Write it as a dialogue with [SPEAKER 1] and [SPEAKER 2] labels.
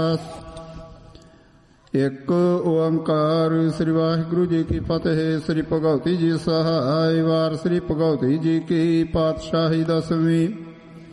[SPEAKER 1] ਅਰਦਾਸ। ਇੱਕ ਓੰਕਾਰ। ਸ੍ਰੀ ਵਾਹਿਗੁਰੂ ਜੀ ਕੀ ਫਤਿਹ। ਸ੍ਰੀ ਭਗਉਤੀ ਜੀ ਸਹਾਇ। ਵਾਰ ਸ੍ਰੀ ਭਗਉਤੀ ਜੀ ਕੀ ਪਾਤਸ਼ਾਹੀ ਦਸਵੀਂ।